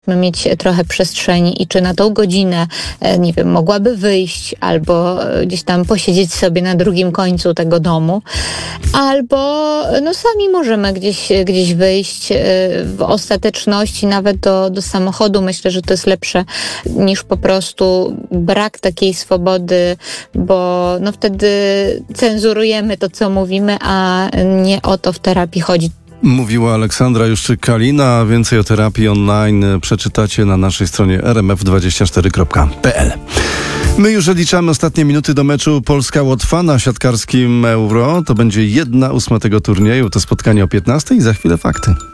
mieć trochę przestrzeni i czy na tą godzinę, nie wiem, mogłaby wyjść albo gdzieś tam posiedzieć sobie na drugim końcu tego domu, albo no sami możemy gdzieś wyjść. W ostateczności nawet do samochodu myślę, że to jest lepsze niż po prostu brak takiej swobody, bo no wtedy cenzurujemy to, co mówimy, a nie o to w terapii chodzi. Mówiła Aleksandra Juszczyk-Kalina. Więcej o terapii online przeczytacie na naszej stronie rmf24.pl. My już odliczamy ostatnie minuty do meczu Polska-Łotwa na siatkarskim Euro. To będzie 1/8 tego turnieju. To spotkanie o 15:00 i za chwilę fakty.